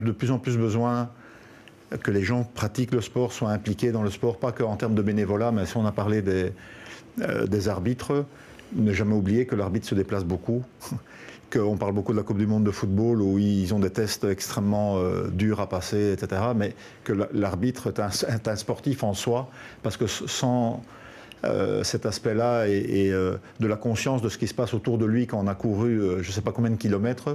De plus en plus besoin que les gens pratiquent le sport, soient impliqués dans le sport, pas qu'en termes de bénévolat, mais si on a parlé des arbitres, ne jamais oublier que l'arbitre se déplace beaucoup, qu'on parle beaucoup de la Coupe du Monde de football où ils ont des tests extrêmement durs à passer, etc. Mais que l'arbitre est un sportif en soi, parce que sans cet aspect-là et de la conscience de ce qui se passe autour de lui quand on a couru je ne sais pas combien de kilomètres,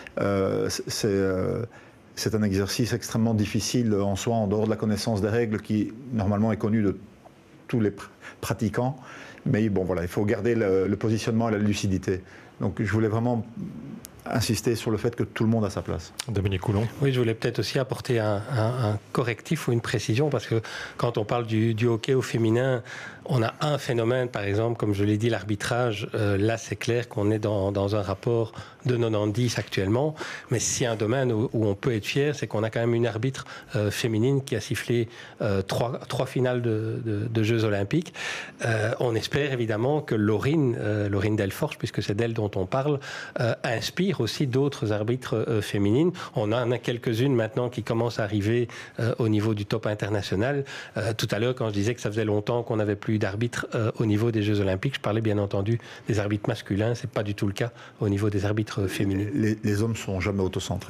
c'est un exercice extrêmement difficile en soi, en dehors de la connaissance des règles qui normalement est connue de tous les pratiquants. Mais bon, voilà, il faut garder le positionnement et la lucidité. Donc je voulais vraiment insister sur le fait que tout le monde a sa place. Dominique Coulon. Oui, je voulais peut-être aussi apporter un correctif ou une précision, parce que quand on parle du hockey au féminin, on a un phénomène, par exemple, comme je l'ai dit, l'arbitrage. Là, c'est clair qu'on est dans un rapport de 90 actuellement. Mais s'il y a un domaine où on peut être fier, c'est qu'on a quand même une arbitre féminine qui a sifflé trois finales de Jeux Olympiques. On espère évidemment que Laurine Delforge, puisque c'est d'elle dont on parle, inspire aussi d'autres arbitres féminines. On en a quelques-unes maintenant qui commencent à arriver au niveau du top international. Tout à l'heure, quand je disais que ça faisait longtemps qu'on n'avait plus d'arbitres au niveau des Jeux Olympiques, je parlais bien entendu des arbitres masculins. C'est pas du tout le cas au niveau des arbitres féminins. Les hommes sont jamais autocentrés.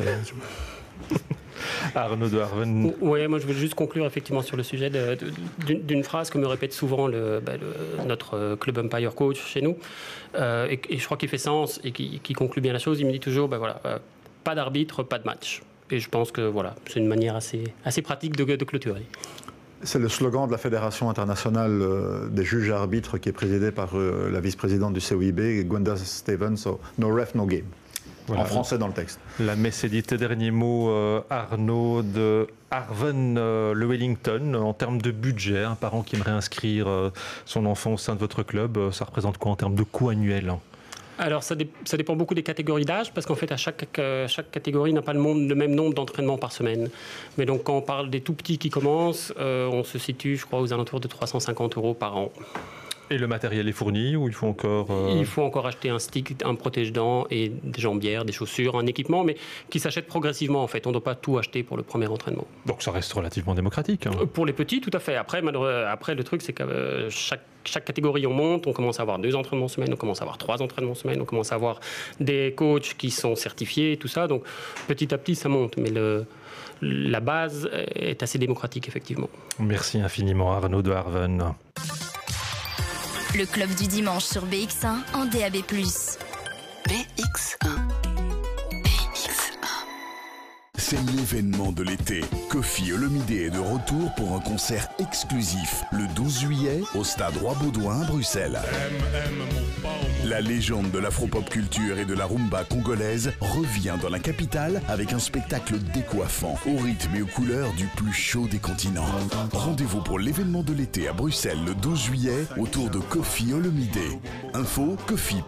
Arnaud de Harven. Oui, moi je veux juste conclure effectivement sur le sujet d'une phrase que me répète souvent notre club umpire coach chez nous, et je crois qu'il fait sens et qui conclut bien la chose. Il me dit toujours, pas d'arbitre, pas de match. Et je pense que voilà, c'est une manière assez pratique de clôturer. C'est le slogan de la Fédération internationale des juges et arbitres qui est présidée par la vice-présidente du COIB, Gwenda Stevens, No Ref, No Game. Voilà. En français dans le texte. La messe est dite. Dernier mot, Arnaud de Harven, le Wellington. En termes de budget, un parent qui aimerait inscrire son enfant au sein de votre club, ça représente quoi en termes de coût annuel ? Alors ça dépend beaucoup des catégories d'âge, parce qu'en fait à chaque catégorie n'a pas le même nombre d'entraînements par semaine. Mais donc quand on parle des tout petits qui commencent, on se situe, je crois, aux alentours de 350 € par an. Et le matériel est fourni ou il faut encore... Il faut encore acheter un stick, un protège-dents et des jambières, des chaussures, un équipement, mais qui s'achète progressivement en fait. On ne doit pas tout acheter pour le premier entraînement. Donc ça reste relativement démocratique. Pour les petits, tout à fait. Après le truc, c'est que chaque catégorie on monte, on commence à avoir 2 entraînements semaine, on commence à avoir 3 entraînements semaine, on commence à avoir des coachs qui sont certifiés, tout ça. Donc petit à petit, ça monte. Mais la base est assez démocratique, effectivement. Merci infiniment Arnaud de Harven. Le club du dimanche sur BX1 en DAB+. BX1. C'est l'événement de l'été. Kofi Olomide est de retour pour un concert exclusif le 12 juillet au Stade Roi-Baudouin à Bruxelles. La légende de l'afro-pop culture et de la rumba congolaise revient dans la capitale avec un spectacle décoiffant, au rythme et aux couleurs du plus chaud des continents. Rendez-vous pour l'événement de l'été à Bruxelles le 12 juillet autour de Kofi Olomide. Info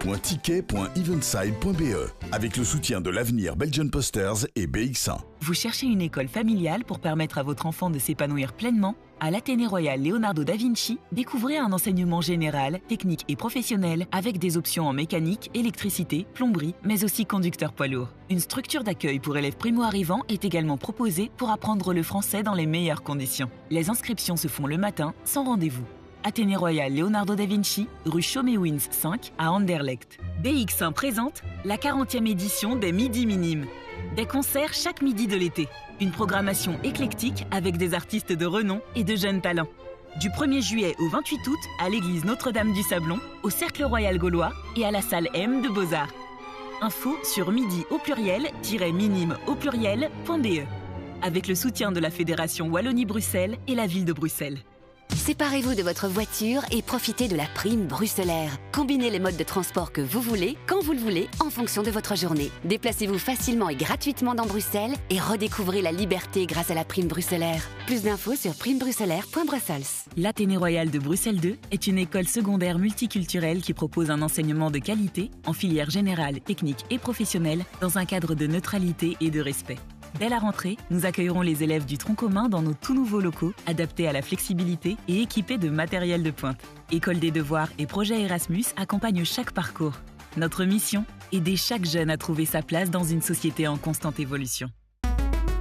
kofi.ticket.eventside.be avec le soutien de l'Avenir Belgian Posters et BX1. Vous cherchez une école familiale pour permettre à votre enfant de s'épanouir pleinement ? À l'Athénée Royal Leonardo da Vinci, découvrez un enseignement général, technique et professionnel avec des options en mécanique, électricité, plomberie, mais aussi conducteur poids lourd. Une structure d'accueil pour élèves primo-arrivants est également proposée pour apprendre le français dans les meilleures conditions. Les inscriptions se font le matin, sans rendez-vous. Athénée Royal Leonardo da Vinci, rue Chaumet-Wins 5 à Anderlecht. BX1 présente la 40e édition des Midi Minimes. Des concerts chaque midi de l'été. Une programmation éclectique avec des artistes de renom et de jeunes talents. Du 1er juillet au 28 août à l'église Notre-Dame du Sablon, au Cercle Royal Gaulois et à la salle M de Beaux-Arts. Info sur midi au pluriel-minime au pluriel.be avec le soutien de la Fédération Wallonie-Bruxelles et la ville de Bruxelles. Séparez-vous de votre voiture et profitez de la prime bruxellaire. Combinez les modes de transport que vous voulez, quand vous le voulez, en fonction de votre journée. Déplacez-vous facilement et gratuitement dans Bruxelles et redécouvrez la liberté grâce à la prime bruxellaire. Plus d'infos sur primebruxellaire.brussels. L'Athénée Royal de Bruxelles 2 est une école secondaire multiculturelle qui propose un enseignement de qualité en filière générale, technique et professionnelle dans un cadre de neutralité et de respect. Dès la rentrée, nous accueillerons les élèves du tronc commun dans nos tout nouveaux locaux, adaptés à la flexibilité et équipés de matériel de pointe. École des devoirs et projet Erasmus accompagnent chaque parcours. Notre mission, aider chaque jeune à trouver sa place dans une société en constante évolution.